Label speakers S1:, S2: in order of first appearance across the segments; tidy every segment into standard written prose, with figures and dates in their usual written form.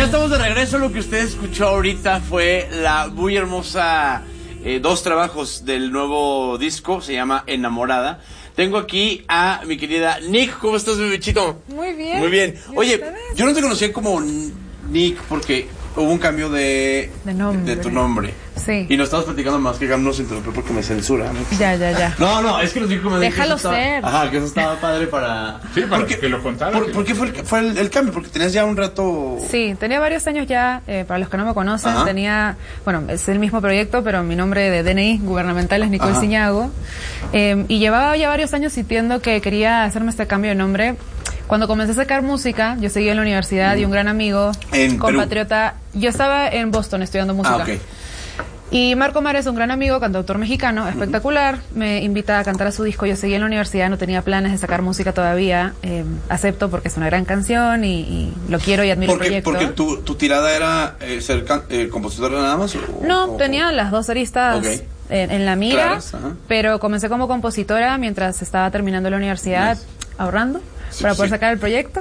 S1: estamos de regreso. Lo que usted escuchó ahorita fue la muy hermosa dos trabajos del nuevo disco, se llama Enamorada. Tengo aquí a mi querida Nick. ¿Cómo estás, mi bichito?
S2: Muy bien.
S1: Muy bien. Oye, yo no te conocía como Nick porque hubo un cambio de tu nombre.
S2: Sí.
S1: Y nos estamos platicando más que no se interrumpió porque me censura, ¿no?
S2: Ya.
S1: No, es que nos dijo que me
S2: déjalo ser.
S1: Ajá, que eso estaba padre para...
S3: Sí, para que lo contara.
S1: ¿Por qué fue el cambio? Porque tenías ya un rato...
S2: Sí, tenía varios años ya, para los que no me conocen,
S1: Ajá.
S2: es el mismo proyecto, pero mi nombre de DNI gubernamental es Nicole Ciñago. Y llevaba ya varios años sintiendo que quería hacerme este cambio de nombre. Cuando comencé a sacar música, yo seguía en la universidad y un gran amigo, compatriota, yo estaba en Boston estudiando música.
S1: Okay.
S2: Y Marco Mares, un gran amigo, cantautor mexicano, espectacular, me invita a cantar a su disco. Yo seguía en la universidad, no tenía planes de sacar música todavía. Acepto porque es una gran canción y lo quiero y admiro el proyecto.
S1: ¿Porque tu tirada era ser compositora nada más?
S2: Tenía las dos aristas en la mira,
S1: Claras,
S2: pero comencé como compositora mientras estaba terminando la universidad, ahorrando para poder sacar el proyecto.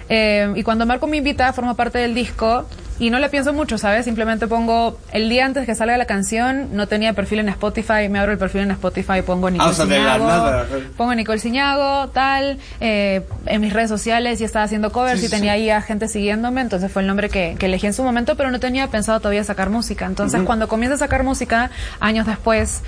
S2: Y cuando Marco me invita, formo parte del disco. Y no le pienso mucho, ¿sabes? Simplemente pongo el día antes que salga la canción, no tenía perfil en Spotify, me abro el perfil en Spotify, pongo Nicole Ciñago, pongo Nicole Ciñago, tal, en mis redes sociales y estaba haciendo covers y tenía ahí a gente siguiéndome, entonces fue el nombre que elegí en su momento, pero no tenía pensado todavía sacar música. Entonces cuando comienzo a sacar música, años después,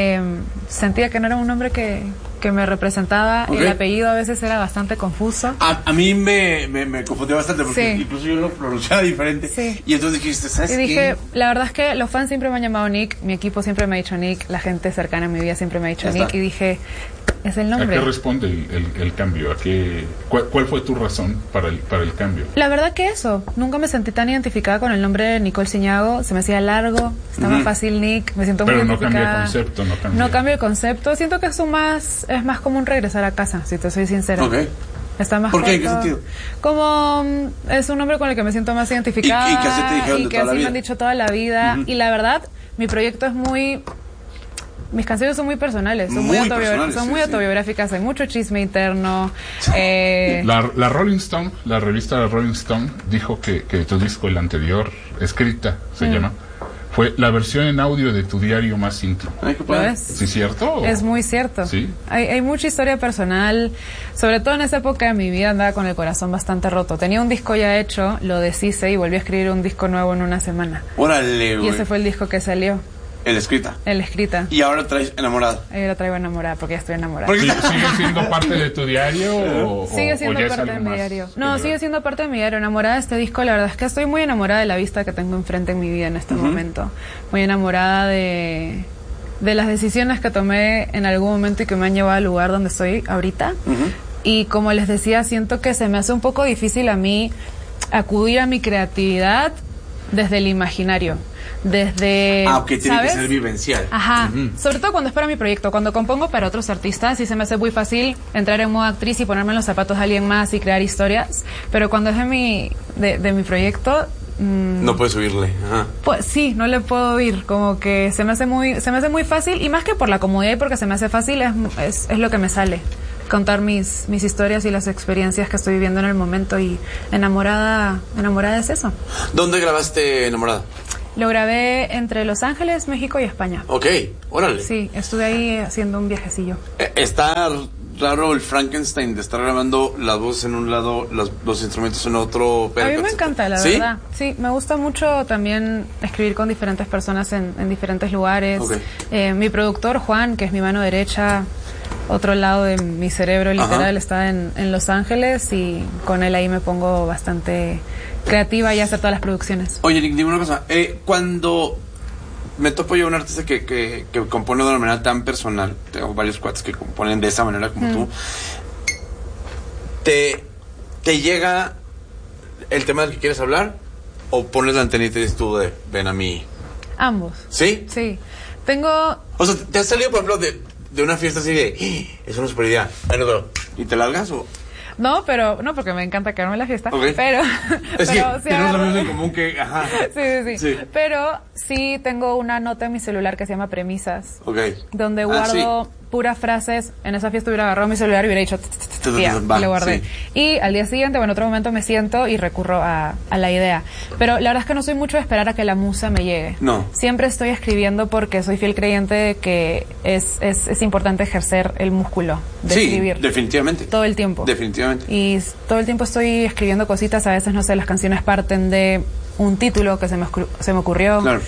S2: sentía que no era un nombre que me representaba, el apellido a veces era bastante confuso.
S1: A mí me confundió bastante porque incluso yo lo pronunciaba diferente.
S2: Sí.
S1: Y entonces dijiste, ¿sabes qué?
S2: Y dije, la verdad es que los fans siempre me han llamado Nick, mi equipo siempre me ha dicho Nick, la gente cercana en mi vida siempre me ha dicho Nick, y dije, es el nombre.
S3: ¿A qué responde el cambio? ¿Cuál fue tu razón para el cambio?
S2: La verdad que eso, nunca me sentí tan identificada con el nombre de Nicole Ciñago, se me hacía largo, está más fácil Nick, me siento muy identificada.
S3: Pero no cambia el concepto,
S2: no cambia el concepto, siento que es más como un regresar a casa, si te soy sincera. Está más
S1: ¿Por qué?
S2: corto.
S1: ¿En qué sentido?
S2: Como es un nombre con el que me siento más identificada
S1: y que así te dijeron
S2: y que así me han dicho toda la vida. Y la verdad, mi proyecto es mis canciones son muy personales, son muy autobiográficas, hay mucho chisme interno.
S3: La Rolling Stone, la revista Rolling Stone, dijo que tu disco, el anterior, Escrita, se llama, fue la versión en audio de tu diario más íntimo.
S2: ¿Lo es?
S3: ¿Sí, cierto?
S2: Es muy cierto.
S3: ¿Sí?
S2: Hay mucha historia personal, sobre todo en esa época de mi vida andaba con el corazón bastante roto. Tenía un disco ya hecho, lo deshice y volví a escribir un disco nuevo en una semana.
S1: ¡Órale, güey!
S2: Y ese fue el disco que salió.
S1: El Escrita.
S2: El Escrita.
S1: Y ahora traes Enamorada.
S2: Ahora traigo Enamorada porque ya estoy enamorada.
S3: ¿Sigue siendo parte de tu diario?
S2: Sigue siendo parte de mi diario. No, sigue siendo parte de mi diario. Enamorada de este disco, la verdad es que estoy muy enamorada de la vista que tengo enfrente en mi vida en este momento. Muy enamorada de las decisiones que tomé en algún momento y que me han llevado al lugar donde estoy ahorita. Y como les decía, siento que se me hace un poco difícil a mí acudir a mi creatividad desde el imaginario. Desde,
S1: tiene
S2: ¿sabes?
S1: que ser vivencial.
S2: Ajá, sobre todo cuando es para mi proyecto, cuando compongo para otros artistas, sí se me hace muy fácil entrar en modo actriz y ponerme en los zapatos de alguien más y crear historias, pero cuando es de mi proyecto...
S1: no puedes subirle.
S2: Pues sí, no le puedo oír, como que se me hace muy fácil, y más que por la comodidad y porque se me hace fácil, es lo que me sale. Contar mis historias y las experiencias que estoy viviendo en el momento, y enamorada es eso.
S1: ¿Dónde grabaste Enamorada?
S2: Lo grabé entre Los Ángeles, México y España.
S1: Ok, órale.
S2: Sí, estuve ahí haciendo un viajecillo.
S1: Está raro el Frankenstein de estar grabando las voces en un lado, los instrumentos en otro.
S2: A mí me encanta, la verdad. Sí, me gusta mucho también escribir con diferentes personas en diferentes lugares. Mi productor, Juan, que es mi mano derecha, otro lado de mi cerebro literal, está en Los Ángeles, y con él ahí me pongo bastante creativa y hacer todas las producciones.
S1: Oye, Nick, dime una cosa. Cuando me topo yo un artista que compone de una manera tan personal, tengo varios cuates que componen de esa manera como tú, ¿te llega el tema del que quieres hablar? ¿O pones la antenita y dices tú ven a mí?
S2: Ambos.
S1: ¿Sí?
S2: Sí.
S1: O sea, ¿te has salido, por ejemplo, de una fiesta así de es una super idea, ¿y te largas o...?
S2: No, porque me encanta quedarme en la fiesta.
S1: Pero es que
S2: sí
S1: tenemos amigos en común que...
S2: Sí. Pero sí tengo una nota en mi celular que se llama Premisas. Donde guardo puras frases. En esa fiesta hubiera agarrado mi celular y hubiera dicho, y lo guardé. Sí. Y al día siguiente, en otro momento me siento y recurro a la idea. Pero la verdad es que no soy mucho de esperar a que la musa me llegue.
S1: No.
S2: Siempre estoy escribiendo porque soy fiel creyente de que es importante ejercer el músculo de escribir.
S1: Definitivamente.
S2: Todo el tiempo.
S1: Definitivamente.
S2: Y todo el tiempo estoy escribiendo cositas. A veces, no sé, las canciones parten de un título que se me ocurrió.
S1: Claro.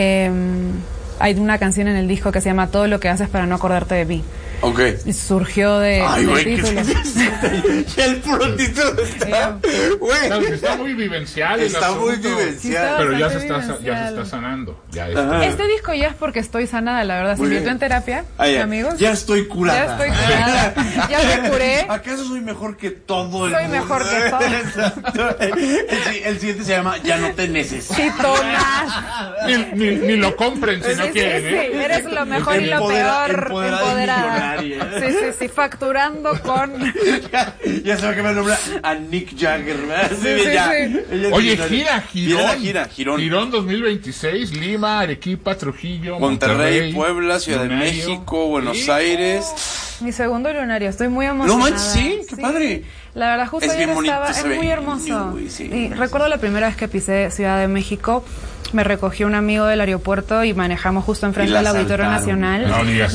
S2: Hay una canción en el disco que se llama Todo lo que haces para no acordarte de mí.
S1: Ok.
S2: Y surgió del título.
S1: Ya el puro título está...
S3: Claro, está muy vivencial.
S1: Está muy vivencial.
S3: Pero ya se está sanando.
S2: Este disco ya es porque estoy sanada, la verdad. Se invitó en terapia, amigos.
S1: Ya estoy curada.
S2: Ya estoy curada. Ya me curé.
S1: ¿Acaso soy mejor que todo el
S2: mundo?
S1: Soy
S2: mejor que todo.
S1: El siguiente se llama Ya no te necesito
S2: más.
S3: Ni lo compren si no quieren.
S2: Sí, eres lo mejor y lo peor. Empoderada. Sí, facturando con...
S1: ya se va a cambiar el nombre a Nick Jagger, ¿verdad?
S3: Sí. Oye,
S1: Girón.
S3: Girón 2026, Lima, Arequipa, Trujillo,
S1: Monterrey, Puebla, Ciudad de México, Buenos Aires.
S2: Mi segundo lunario, estoy muy emocionada.
S1: No manches, sí, qué padre.
S2: La verdad, justo ayer estaba, es muy hermoso. Y recuerdo la primera vez que pisé Ciudad de México. Me recogió un amigo del aeropuerto y manejamos justo enfrente del Auditorio Nacional.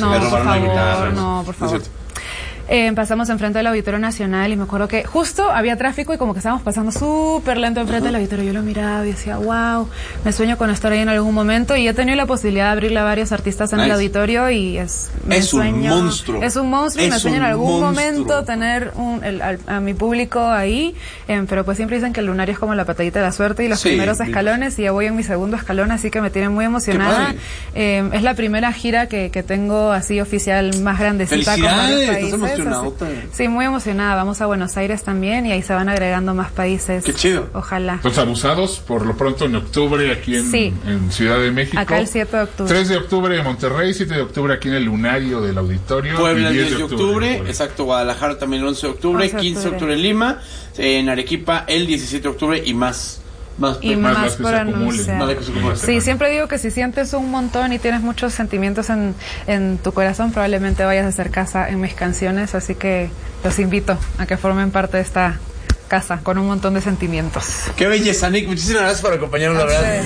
S2: No, por favor. Pasamos enfrente del Auditorio Nacional y me acuerdo que justo había tráfico y como que estábamos pasando súper lento enfrente del auditorio. Yo lo miraba y decía, wow, me sueño con estar ahí en algún momento, y he tenido la posibilidad de abrirle a varios artistas en el auditorio y es un monstruo. Es un monstruo y me sueño en algún momento tener a mi público ahí, pero pues siempre dicen que el lunario es como la patadita de la suerte y los primeros escalones, y ya voy en mi segundo escalón, así que me tiene muy emocionada. Es la primera gira que tengo así oficial más grandecita con varios países. Sí, muy emocionada. Vamos a Buenos Aires también y ahí se van agregando más países.
S1: Qué chido.
S2: Ojalá.
S3: Los Abusados, por lo pronto en octubre aquí en Ciudad de México.
S2: Acá el 7 de octubre.
S3: 3 de octubre en Monterrey, 7 de octubre aquí en el Lunario del Auditorio.
S1: Puebla el 10 de octubre. Exacto, Guadalajara también el 11 de octubre. 15 de octubre en Lima. En Arequipa el 17 de octubre y más
S2: por anunciar. Sí, siempre digo que si sientes un montón y tienes muchos sentimientos en tu corazón, probablemente vayas a hacer casa en mis canciones, así que los invito a que formen parte de esta casa con un montón de sentimientos.
S1: Qué belleza, Nick, muchísimas gracias por acompañarnos, la verdad.